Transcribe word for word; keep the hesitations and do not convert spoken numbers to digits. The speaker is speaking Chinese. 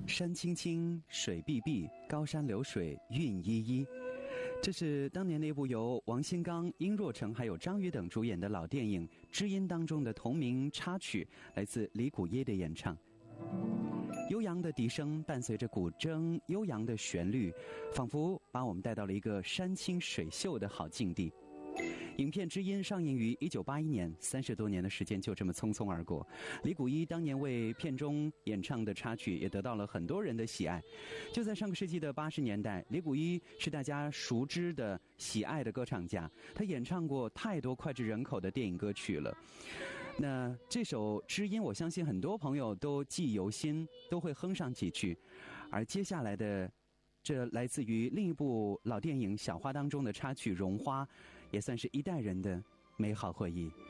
山青青，水碧碧，高山流水韵依依。这是当年那部由王新刚、殷若成还有张宇等主演的老电影《知音》当中的同名插曲，来自李谷一的演唱。悠扬的笛声伴随着古筝悠扬的旋律，仿佛把我们带到了一个山清水秀的好境地。影片《知音》上映于一九八一年，三十多年的时间就这么匆匆而过。李谷一当年为片中演唱的插曲也得到了很多人的喜爱。就在上个世纪的八十年代，李谷一是大家熟知的喜爱的歌唱家，他演唱过太多脍炙人口的电影歌曲了。那这首《知音》，我相信很多朋友都记忆犹新，都会哼上几句。而接下来的这来自于另一部老电影《小花》当中的插曲《绒花》，也算是一代人的美好回忆。